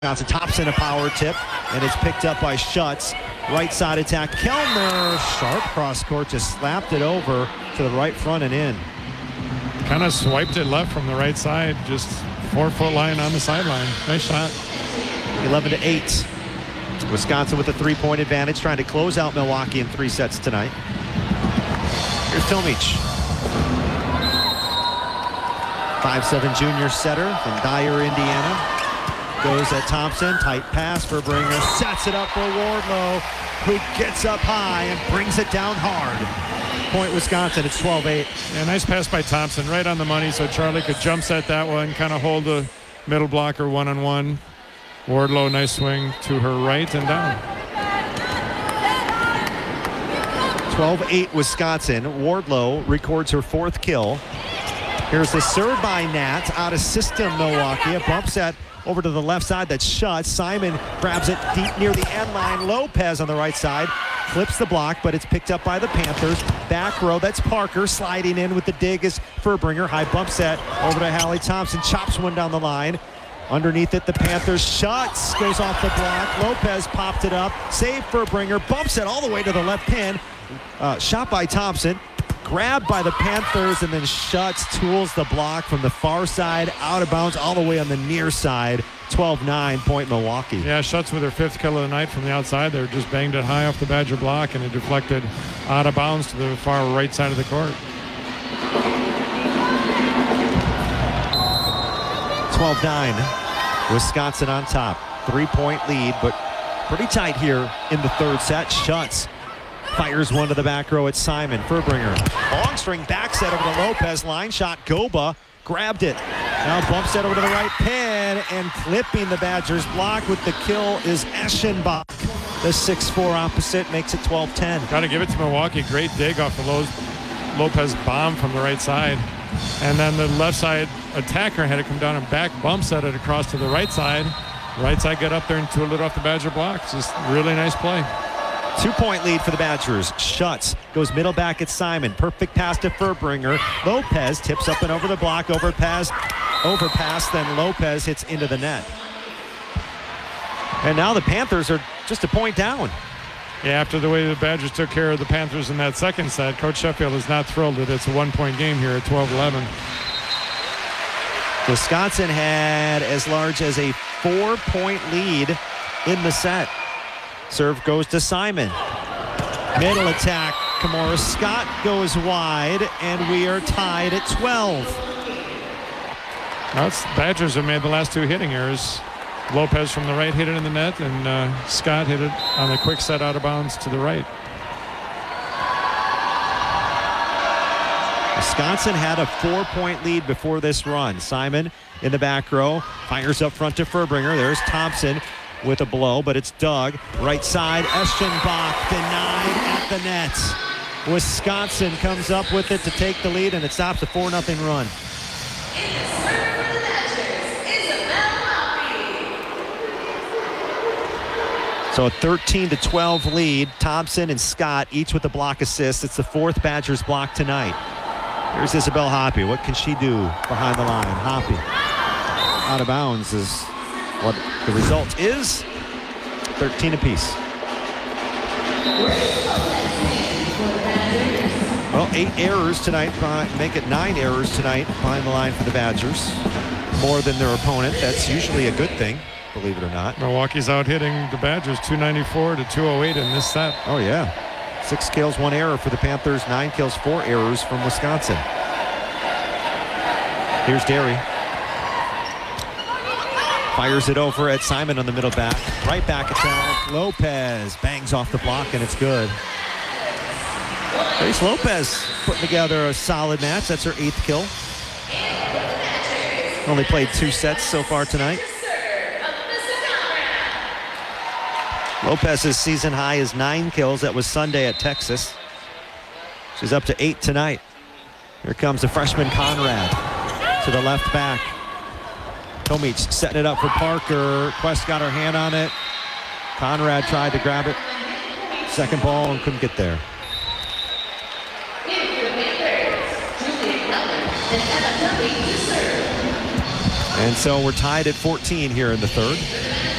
Wisconsin. Thompson a power tip, and it's picked up by Schutz. Right side attack. Kellner, sharp cross court, just slapped it over to the right front and in. Kind of swiped it left from the right side, just 4-foot line on the sideline. Nice shot. 11-8. Wisconsin with a 3-point advantage, trying to close out Milwaukee in 3 sets tonight. Here's Tomic. 5'7" junior setter from Dyer, Indiana. Goes at Thompson, tight pass for Bringer, sets it up for Wardlow, who gets up high and brings it down hard. Point Wisconsin, it's 12-8. Yeah, nice pass by Thompson, right on the money, so Charlie could jump set that one, kind of hold the middle blocker one-on-one. Wardlow, nice swing to her right and down. 12-8 Wisconsin. Wardlow records her 4th kill. Here's the serve by Nat, out of system Milwaukee. A bump set over to the left side, that's Schutz. Simon grabs it deep near the end line. Lopez on the right side flips the block, but it's picked up by the Panthers. Back row, that's Parker sliding in with the dig is Furbringer. High bump set over to Hallie Thompson, chops one down the line. Underneath it, the Panthers. Schutz goes off the block. Lopez popped it up. Save Furbringer. Bumps it all the way to the left pin. Shot by Thompson. Grabbed by the Panthers, and then Schutz tools the block from the far side, out of bounds all the way on the near side. 12-9, point Milwaukee. Yeah, Schutz with her 5th kill of the night from the outside there, just banged it high off the Badger block, and it deflected out of bounds to the far right side of the court. 12-9, Wisconsin on top. 3-point lead, but pretty tight here in the 3rd set. Schutz fires one to the back row at Simon. Furbringer. Long string back set over to Lopez. Line shot. Goba grabbed it. Now bump set over to the right pin, and clipping the Badgers block with the kill is Eschenbach. The 6'4" opposite makes it 12-10. Got to give it to Milwaukee. Great dig off the Lopez bomb from the right side. And then the left side attacker had to come down and back bump set it across to the right side. Right side got up there and tooled it off the Badger block. Just really nice play. 2-point lead for the Badgers. Schutz goes middle back at Simon. Perfect pass to Furbringer. Lopez tips up and over the block. Overpass, then Lopez hits into the net. And now the Panthers are just a point down. Yeah, after the way the Badgers took care of the Panthers in that 2nd set, Coach Sheffield is not thrilled that it's a 1-point game here at 12-11. Wisconsin had as large as a 4-point lead in the set. Serve goes to Simon. Middle attack. Kimora Scott goes wide, and we are tied at 12. Now Badgers have made the last 2 hitting errors. Lopez from the right hit it in the net, and Scott hit it on the quick set out of bounds to the right. Wisconsin had a 4-point lead before this run. Simon in the back row fires up front to Furbringer. There's Thompson with a blow, but it's Doug. Right side, Eschenbach denied at the net. Wisconsin comes up with it to take the lead, and it stops a 4-0 run. So a 13-12 lead. Thompson and Scott each with the block assist. It's the 4th Badgers block tonight. Here's Isabel Hoppe. What can she do behind the line? Hoppe out of bounds is what the result is. 13 apiece. Well, 8 errors tonight, make it 9 errors tonight behind the line for the Badgers. More than their opponent. That's usually a good thing, believe it or not. Milwaukee's out hitting the Badgers 294 to 208 in this set. Oh, yeah. 6 kills, 1 error for the Panthers. 9 kills, 4 errors from Wisconsin. Here's Derry. Fires it over at Simon on the middle back. Right back attack. Lopez bangs off the block, and it's good. Grace Lopez putting together a solid match. That's her 8th kill. Only played 2 sets so far tonight. Lopez's season high is 9 kills. That was Sunday at Texas. She's up to 8 tonight. Here comes the freshman Conrad to the left back. Tomic setting it up for Parker. Quest got her hand on it. Conrad tried to grab it. Second ball and couldn't get there. And so we're tied at 14 here in the 3rd.